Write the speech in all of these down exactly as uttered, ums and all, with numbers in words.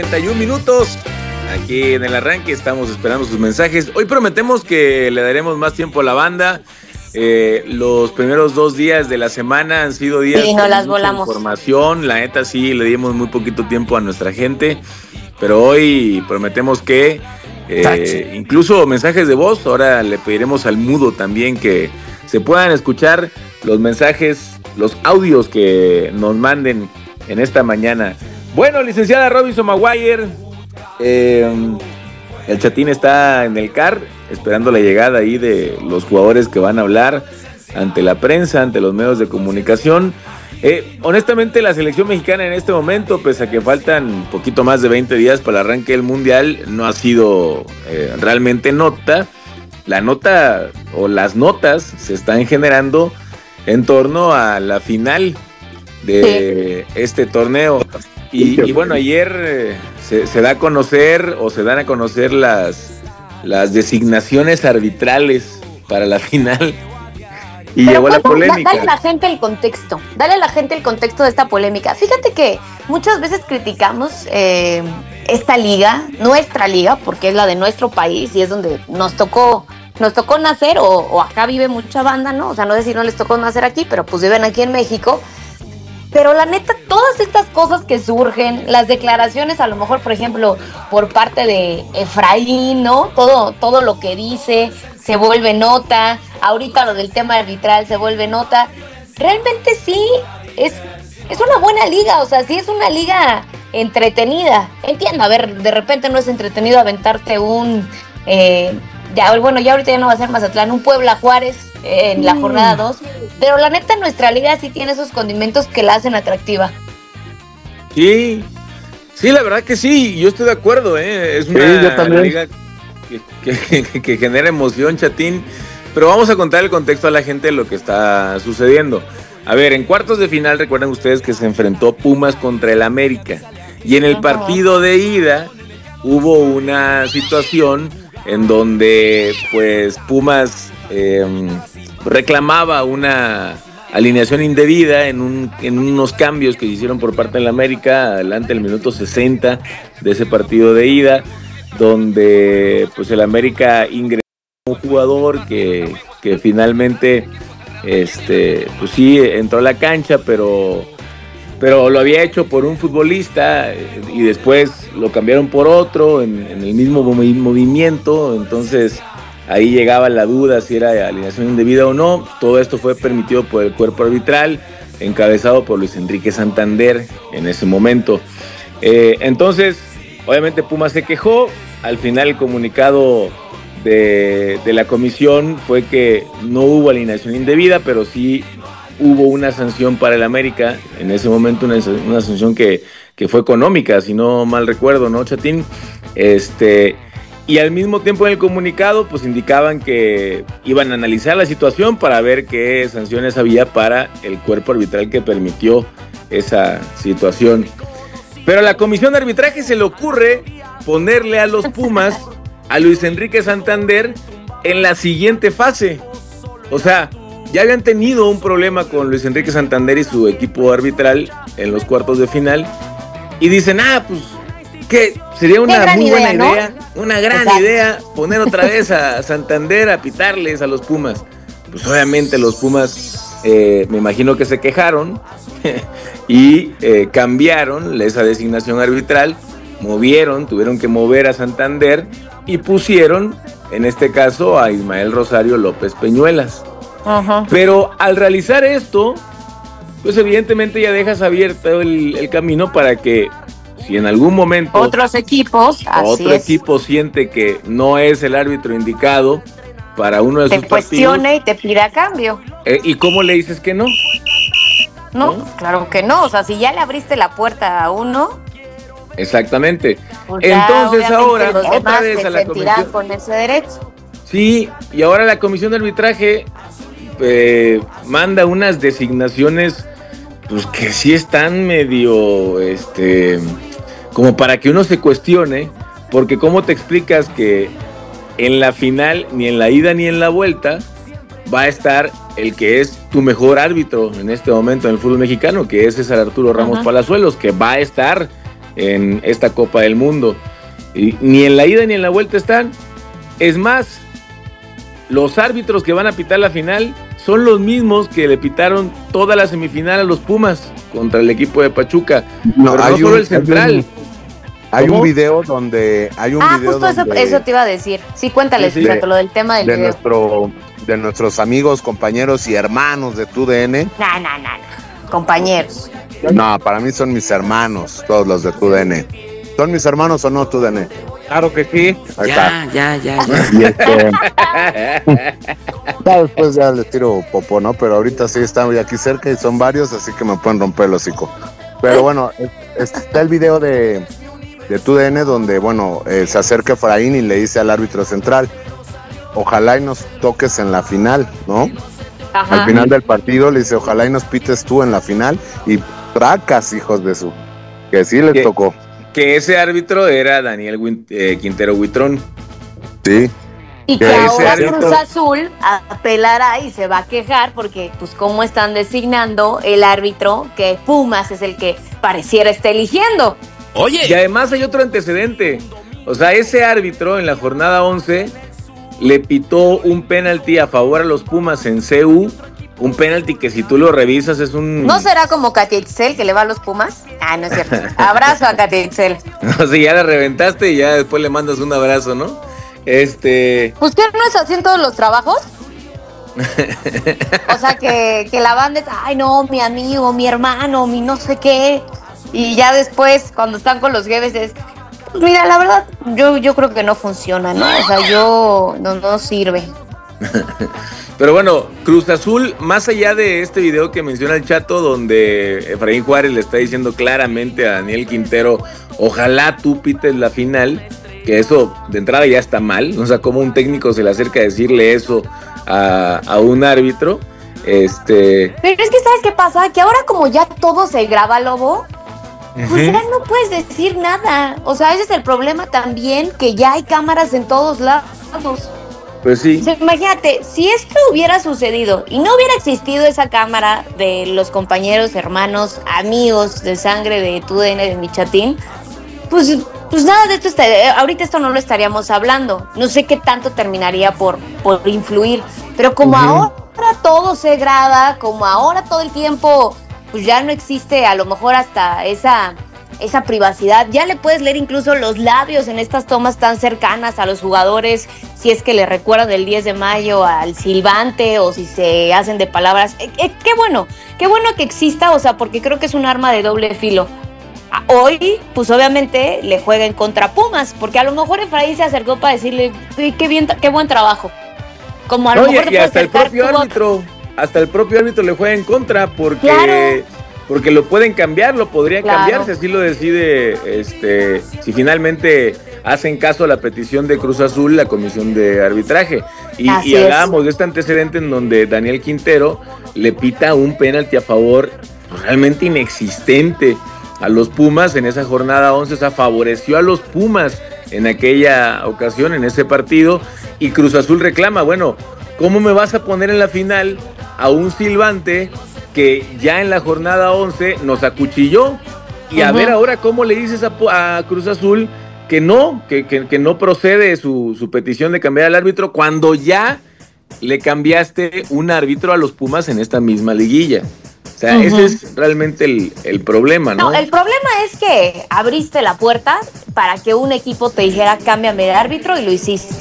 treinta y un minutos. Aquí en el arranque estamos esperando sus mensajes. Hoy prometemos que le daremos más tiempo a la banda. Eh, los primeros dos días de la semana han sido días sí, no con las mucha volamos. información. La neta sí, le dimos muy poquito tiempo a nuestra gente. Pero hoy prometemos que eh, incluso mensajes de voz. Ahora le pediremos al mudo también que se puedan escuchar los mensajes, los audios que nos manden en esta mañana. Bueno, licenciada Robinson Maguire, eh, el Chatín está en el C A R esperando la llegada ahí de los jugadores que van a hablar ante la prensa, ante los medios de comunicación. Eh, honestamente, la selección mexicana en este momento, pese a que faltan un poquito más de veinte días para el arranque del Mundial, no ha sido eh, realmente nota. La nota o las notas se están generando en torno a la final de sí. este torneo. Y, y bueno, ayer eh, se, se da a conocer o se dan a conocer las, las designaciones arbitrales para la final. Y Pero llegó la polémica. Dale a la gente el contexto, dale a la gente el contexto de esta polémica. Fíjate que muchas veces criticamos eh, esta liga, nuestra liga, porque es la de nuestro país y es donde nos tocó, nos tocó nacer, o, o acá vive mucha banda, ¿no? O sea, no sé si no les tocó nacer aquí, pero pues viven aquí en México. Pero la neta, todas estas cosas que surgen, las declaraciones a lo mejor, por ejemplo, por parte de Efraín, ¿no? Todo, todo lo que dice se vuelve nota. Ahorita lo del tema arbitral se vuelve nota. Realmente sí, es, es una buena liga, o sea, sí es una liga entretenida. Entiendo, a ver, de repente no es entretenido aventarte un... Eh, ya, bueno, ya ahorita ya no va a ser Mazatlán, un Puebla Juárez eh, en la jornada dos, pero la neta nuestra liga sí tiene esos condimentos que la hacen atractiva. Sí, sí, la verdad que sí, yo estoy de acuerdo, ¿eh? Es una sí, liga que, que, que, que genera emoción, Chatín, pero vamos a contar el contexto a la gente de lo que está sucediendo. A ver, en cuartos de final recuerden ustedes que se enfrentó Pumas contra el América, y en el uh-huh. partido de ida hubo una situación en donde pues Pumas eh, reclamaba una alineación indebida en, un, en unos cambios que hicieron por parte de la América adelante del minuto sesenta de ese partido de ida, donde pues el América ingresó un jugador que, que finalmente este, pues sí entró a la cancha, pero pero lo había hecho por un futbolista y después lo cambiaron por otro en, en el mismo movi- movimiento, entonces ahí llegaba la duda si era alineación indebida o no. Todo esto fue permitido por el cuerpo arbitral, encabezado por Luis Enrique Santander en ese momento. Eh, entonces, obviamente Pumas se quejó, al final el comunicado de, de la comisión fue que no hubo alineación indebida, pero sí hubo una sanción para el América, en ese momento una, una sanción que, que fue económica, si no mal recuerdo, ¿no, Chatín? Este, y al mismo tiempo en el comunicado, pues indicaban que iban a analizar la situación para ver qué sanciones había para el cuerpo arbitral que permitió esa situación. Pero a la comisión de arbitraje se le ocurre ponerle a los Pumas a Luis Enrique Santander en la siguiente fase. O sea, ya habían tenido un problema con Luis Enrique Santander y su equipo arbitral en los cuartos de final. Y dicen, ah, pues, que sería una muy idea, buena idea, ¿no? Una gran Exacto. idea poner otra vez a Santander a pitarles a los Pumas. Pues obviamente los Pumas, eh, me imagino que se quejaron y eh, cambiaron esa designación arbitral, movieron, tuvieron que mover a Santander y pusieron, en este caso, a Ismael Rosario López Peñuelas. Uh-huh. Pero al realizar esto, pues evidentemente ya dejas abierto el, el camino para que si en algún momento otros equipos, otro así equipo es. siente que no es el árbitro indicado para uno de te sus partidos, te cuestione y te pida cambio. Eh, ¿Y cómo le dices que no? No, ¿no? Claro que no. O sea, si ya le abriste la puerta a uno. Exactamente. Pues Entonces ya, ahora otra vez a la comisión con ese derecho. Sí, y ahora la comisión de arbitraje eh, manda unas designaciones pues que sí están medio este como para que uno se cuestione, porque cómo te explicas que en la final ni en la ida ni en la vuelta va a estar el que es tu mejor árbitro en este momento en el fútbol mexicano, que es César Arturo Ramos uh-huh. Palazuelos, que va a estar en esta Copa del Mundo. Y ni en la ida ni en la vuelta están. Es más, los árbitros que van a pitar la final son los mismos que le pitaron toda la semifinal a los Pumas contra el equipo de Pachuca. No, pero hay no solo un, el central. Hay un video donde hay un ah, video justo donde, eso, eso te iba a decir. Sí, cuéntales, sí, sí. lo del tema del de video. nuestro de nuestros amigos, compañeros y hermanos de T U D N. No, no, no, no. Compañeros. No, para mí son mis hermanos, todos los de T U D N. ¿Son mis hermanos o no, T U D N? Claro que sí. Ahí ya, está. ya, ya, ya. Y este, ya después ya les tiro popó, ¿no? Pero ahorita sí están aquí cerca y son varios, así que me pueden romper el hocico. Pero bueno, está el video de, de T U D N donde, bueno, eh, se acerca Efraín y le dice al árbitro central, ojalá y nos toques en la final, ¿no? Ajá. Al final del partido le dice, ojalá y nos pites tú en la final, y tracas, hijos de su, que sí les ¿Qué? tocó. Que ese árbitro era Daniel Win- eh, Quintero Huitrón. Sí. Y que Que ahora ese Cruz Azul apelará y se va a quejar porque, pues, cómo están designando el árbitro que Pumas es el que pareciera está eligiendo. Oye. Y además hay otro antecedente. O sea, ese árbitro en la jornada once le pitó un penalti a favor a los Pumas en C U. Un penalti que si tú lo revisas es un... ¿No será como Katia Itzel que le va a los Pumas? Ah, no es cierto. Abrazo a Katia Itzel. O sea, ya la reventaste y ya después le mandas un abrazo, ¿no? Este... Pues, ¿qué no es así en todos los trabajos? O sea, que, que la banda es, ay, no, mi amigo, mi hermano, mi no sé qué. Y ya después, cuando están con los jefes, es, pues mira, la verdad, yo, yo creo que no funciona, ¿no? O sea, yo no, no sirve. Pero bueno, Cruz Azul, más allá de este video que menciona el Chato, donde Efraín Juárez le está diciendo claramente a Daniel Quintero, ojalá tú pites la final, que eso de entrada ya está mal, o sea, como un técnico se le acerca a decirle eso a, a un árbitro, este... Pero es que, ¿sabes qué pasa? Que ahora como ya todo se graba, Lobo, pues ya no puedes decir nada. O sea, ese es el problema también, que ya hay cámaras en todos lados. Pues sí. O sea, imagínate, si esto hubiera sucedido y no hubiera existido esa cámara de los compañeros, hermanos, amigos de sangre de T U D N, de mi chatín, pues, pues nada de esto, está, ahorita esto no lo estaríamos hablando. No sé qué tanto terminaría por, por influir, pero como uh-huh. ahora todo se graba, como ahora todo el tiempo, pues ya no existe a lo mejor hasta esa... esa privacidad, ya le puedes leer incluso los labios en estas tomas tan cercanas a los jugadores, si es que le recuerdan el diez de mayo al silbante o si se hacen de palabras. Eh, eh, qué bueno, qué bueno que exista, o sea, porque creo que es un arma de doble filo. Hoy, pues obviamente le juega en contra Pumas, porque a lo mejor Efraín se acercó para decirle, qué bien, qué buen trabajo. Como a lo no, mejor y, te y hasta el propio tuvo... árbitro, hasta el propio árbitro le juega en contra, porque... Claro. Porque lo pueden cambiar, lo podría claro. cambiar si así lo decide, este, si finalmente hacen caso a la petición de Cruz Azul, la comisión de arbitraje. Y, y hablábamos de este antecedente en donde Daniel Quintero le pita un penalti a favor realmente inexistente a los Pumas en esa jornada once, o sea, favoreció a los Pumas en aquella ocasión, en ese partido, y Cruz Azul reclama, bueno, ¿cómo me vas a poner en la final a un silbante que ya en la jornada once nos acuchilló? Y a uh-huh. ver ahora cómo le dices a, a Cruz Azul que no, que, que, que no procede su, su petición de cambiar al árbitro cuando ya le cambiaste un árbitro a los Pumas en esta misma liguilla. O sea, uh-huh. ese es realmente el, el problema, ¿no? No, el problema es que abriste la puerta para que un equipo te dijera cámbiame de árbitro y lo hiciste.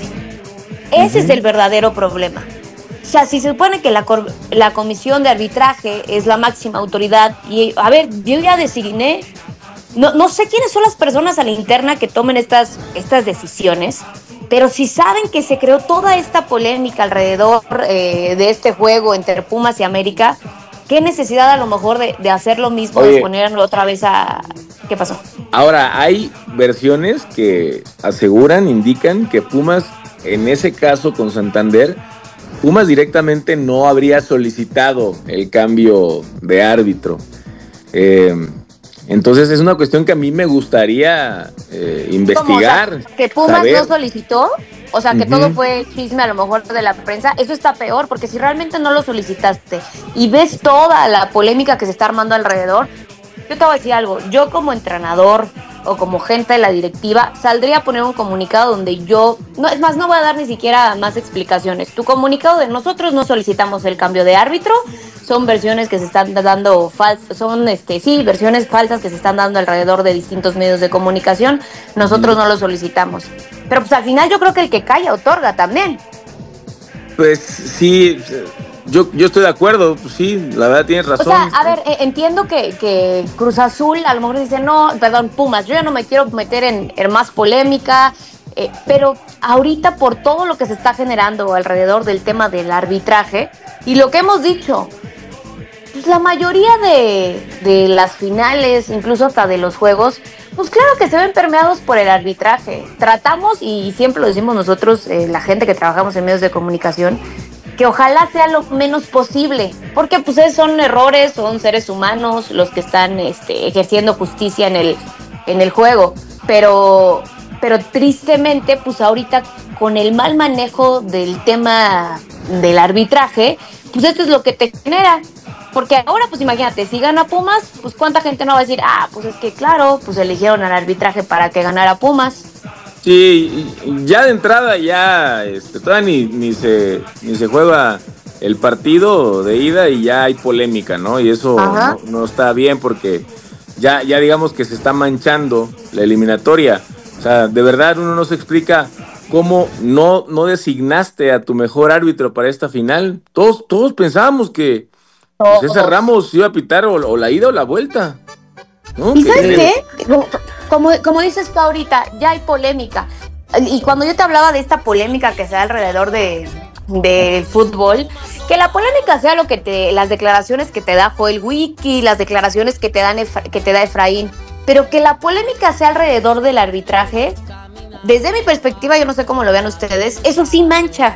Ese uh-huh. es el verdadero problema. O sea, si se supone que la, cor- la comisión de arbitraje es la máxima autoridad y, a ver, yo ya designé, no, no sé quiénes son las personas a la interna que tomen estas, estas decisiones, pero si saben que se creó toda esta polémica alrededor eh, de este juego entre Pumas y América, ¿qué necesidad a lo mejor de, de hacer lo mismo, Oye, de ponerlo otra vez a... ¿Qué pasó? Ahora, hay versiones que aseguran, indican que Pumas, en ese caso con Santander, Pumas directamente no habría solicitado el cambio de árbitro. Eh, entonces es una cuestión que a mí me gustaría eh, investigar. O sea, que Pumas saber. no solicitó, o sea, que uh-huh. todo fue chisme a lo mejor de la prensa. Eso está peor, porque si realmente no lo solicitaste y ves toda la polémica que se está armando alrededor, yo te voy a decir algo. Yo como entrenador o como gente de la directiva, saldría a poner un comunicado donde yo, no, es más, no voy a dar ni siquiera más explicaciones. Tu comunicado de nosotros no solicitamos el cambio de árbitro, son versiones que se están dando falsas, son este, sí, versiones falsas que se están dando alrededor de distintos medios de comunicación, nosotros no lo solicitamos. Pero pues al final yo creo que el que calla otorga también. Pues sí, yo, yo estoy de acuerdo, pues sí, la verdad tienes razón. O sea, a ver, eh, entiendo que, que Cruz Azul a lo mejor dice, no, perdón, Pumas, yo ya no me quiero meter en, en más polémica, eh, pero ahorita por todo lo que se está generando alrededor del tema del arbitraje, y lo que hemos dicho, pues la mayoría de, de las finales, incluso hasta de los juegos, pues claro que se ven permeados por el arbitraje. Tratamos, y siempre lo decimos nosotros, eh, la gente que trabajamos en medios de comunicación, que ojalá sea lo menos posible, porque pues son errores, son seres humanos los que están este, ejerciendo justicia en el, en el juego, pero, pero tristemente pues ahorita con el mal manejo del tema del arbitraje, pues esto es lo que te genera. Porque ahora, pues imagínate, si gana Pumas, pues cuánta gente no va a decir, ah, pues es que claro, pues eligieron al arbitraje para que ganara Pumas. Sí, ya de entrada ya este, todavía ni, ni, se, ni se juega el partido de ida y ya hay polémica, ¿no? Y eso no, no está bien porque ya, ya digamos que se está manchando la eliminatoria. O sea, de verdad uno no se explica cómo no, no designaste a tu mejor árbitro para esta final. Todos, todos pensábamos que pues César Ramos iba a pitar o, o la ida o la vuelta, ¿no? ¿Y sabes qué? Como, como dices tú ahorita, ya hay polémica. Y cuando yo te hablaba de esta polémica que se da alrededor de, de fútbol, que la polémica sea lo que te, las declaraciones que te da Joel Wiki, las declaraciones que te, dan Efra, que te da Efraín, pero que la polémica sea alrededor del arbitraje, desde mi perspectiva, yo no sé cómo lo vean ustedes, eso sí mancha.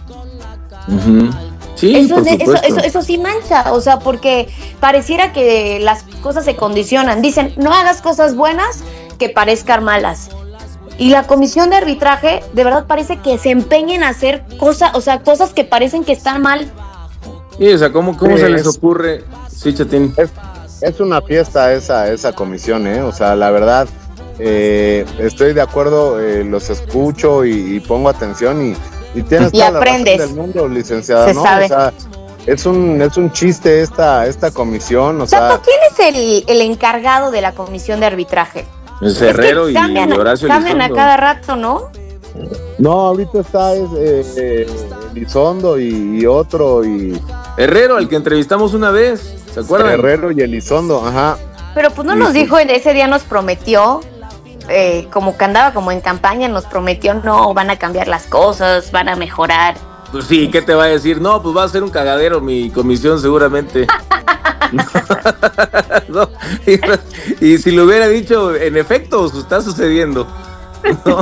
Uh-huh. Sí, eso, por eso, eso, eso sí mancha, o sea, porque pareciera que las cosas se condicionan. Dicen, no hagas cosas buenas que parezcan malas. Y la comisión de arbitraje, de verdad parece que se empeña en hacer cosas, o sea, cosas que parecen que están mal. Sí, o sea, ¿cómo, cómo sí, se les ocurre? Sí, Chatín. Es, es una fiesta esa, esa comisión, ¿eh? O sea, la verdad, eh, estoy de acuerdo, eh, los escucho y, y pongo atención y Y tienes y toda aprendes. La razón del mundo, licenciada, Se ¿no? sabe. O sea, es un, es un chiste esta, esta comisión, o, o sea, sea... ¿quién es el, el encargado de la comisión de arbitraje? Es Herrero es que cambian, y Horacio cambian Elizondo. a cada rato, ¿no? No, ahorita está es, eh, eh, Elizondo y, y otro, y... Herrero, al que entrevistamos una vez, ¿se acuerdan? Herrero y Elizondo, ajá. Pero pues no y, nos dijo, en ese día nos prometió... Eh, como que andaba como en campaña, nos prometió, no, van a cambiar las cosas, van a mejorar. Pues sí, ¿qué te va a decir? No, pues va a ser un cagadero mi comisión seguramente. no, y, y si lo hubiera dicho, en efecto, está sucediendo. ¿No?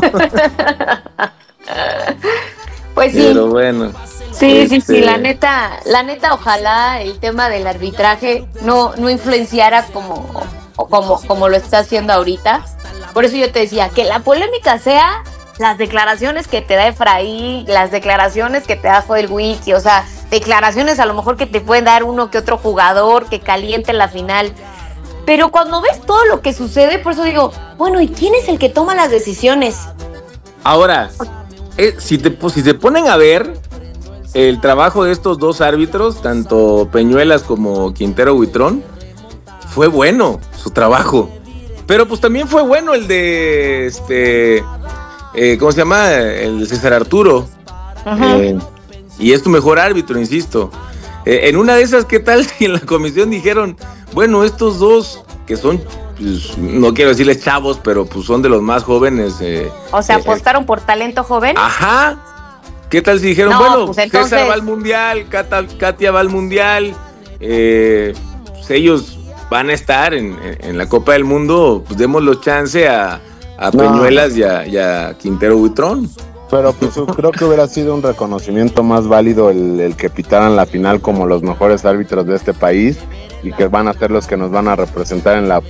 Pues sí. Pero bueno. Sí, este... sí, sí, la neta, la neta, ojalá el tema del arbitraje no, no influenciara como, como, como lo está haciendo ahorita. Por eso yo te decía, que la polémica sea las declaraciones que te da Efraín, las declaraciones que te da Joel Wiki, o sea, declaraciones a lo mejor que te puede dar uno que otro jugador que caliente la final. Pero cuando ves todo lo que sucede, por eso digo, bueno, ¿y quién es el que toma las decisiones? Ahora, eh, si, te, pues, si se ponen a ver el trabajo de estos dos árbitros, tanto Peñuelas como Quintero Huitrón, fue bueno su trabajo. Pero pues también fue bueno el de, este, eh, ¿cómo se llama? El de César Arturo. Eh, y es tu mejor árbitro, insisto. Eh, en una de esas, ¿qué tal si en la comisión dijeron, bueno, estos dos, que son, pues, no quiero decirles chavos, pero pues son de los más jóvenes. Eh, o sea, eh, apostaron eh, por talento joven. Ajá. ¿Qué tal si dijeron, no, bueno, pues entonces... César va al mundial, Katia, Katia va al mundial, eh, pues ellos... van a estar en, en la Copa del Mundo, pues démosle chance a, a no. Peñuelas y a, y a Quintero Huitrón. Pero pues creo que hubiera sido un reconocimiento más válido el, el que pitaran la final como los mejores árbitros de este país y que van a ser los que nos van a representar en la